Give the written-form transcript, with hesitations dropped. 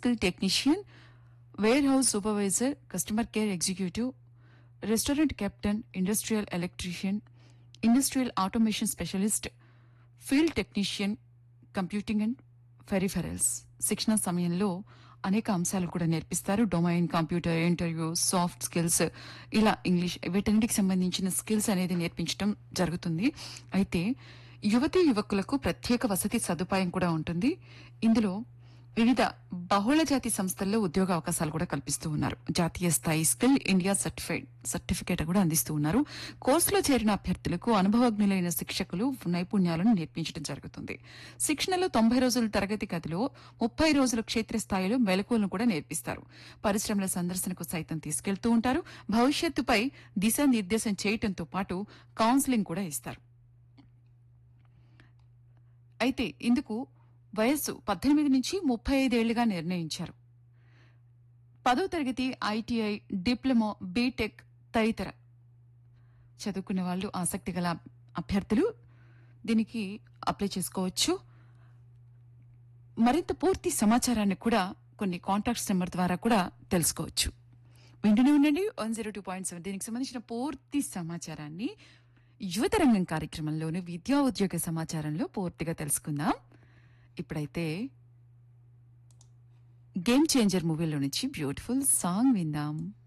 Skill technician, wear house supervisor, customer care executive, restaurant captain, industrial electrician, industrial automation specialist, field technician, computing and peripherals. శిక్షణ సమయంలో అనేక అంశాలు కూడా నేర్పిస్తారు. Domain, computer, interview, soft skills, ఇలా English, వీటన్నిటికి సంబంధించిన స్కిల్స్ అనేది నేర్పించడం జరుగుతుంది. అయితే యువతీ యువకులకు ప్రత్యేక వసతి సదుపాయం కూడా ఉంటుంది. ఇందులో వివిధ బహుళజాతి సంస్థల్లో ఉద్యోగ అవకాశాలు కూడా కల్పిస్తూ ఉన్నారు. జాతీయ స్థాయి స్కిల్ ఇండియా సర్టిఫికేట్ కూడా అందిస్తూ ఉన్నారు. కోర్సులో చేరిన అభ్యర్థులకు అనుభవజ్ఞులైన శిక్షకులు నైపుణ్యాలను నేర్పించడం జరుగుతుంది. శిక్షణలో 90 రోజుల తరగతి గదిలో 30 రోజుల క్షేత్రస్థాయిలో మెలకువలను కూడా నేర్పిస్తారు. పరిశ్రమల సందర్శనకు సైతం తీసుకెళ్తూ ఉంటారు. భవిష్యత్తుపై దిశానిర్దేశం చేయడంతో పాటు కౌన్సిలింగ్ కూడా ఇస్తారు. అయితే ఇందుకు వయస్సు 18 నుంచి 35 ఏళ్లుగా నిర్ణయించారు. 10వ తరగతి, ఐటీఐ, డిప్లొమా, బీటెక్ తదితర చదువుకున్న వాళ్ళు, ఆసక్తి గల అభ్యర్థులు దీనికి అప్లై చేసుకోవచ్చు. మరింత పూర్తి సమాచారాన్ని కూడా కొన్ని కాంటాక్ట్స్ నెంబర్ ద్వారా కూడా తెలుసుకోవచ్చు. వింటూనే ఉండండి 102.7. దీనికి సంబంధించిన పూర్తి సమాచారాన్ని యువతరంగం కార్యక్రమంలోని విద్యా ఉద్యోగ సమాచారంలో పూర్తిగా తెలుసుకుందాం. ఇప్పుడైతే గేమ్ చేంజర్ మూవీలో నుంచి బ్యూటిఫుల్ సాంగ్ విందాం.